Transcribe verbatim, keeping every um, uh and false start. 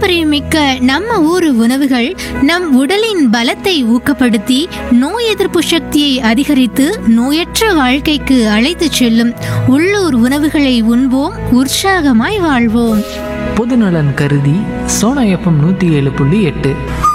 பாரம்பரியமிக்க நம்ம ஊரு உணவுகள் நம் உடலின் பலத்தை ஊக்கப்படுத்தி நோய் எதிர்ப்பு சக்தியை அதிகரித்து நோயற்ற வாழ்க்கைக்கு அழைத்துச் செல்லும். உள்ளூர் உணவுகளை உண்போம், உற்சாகமாய் வாழ்வோம். பொதுநலன் கருதி சோனா எஃப்எம் நூற்றி ஏழு புள்ளி எட்டு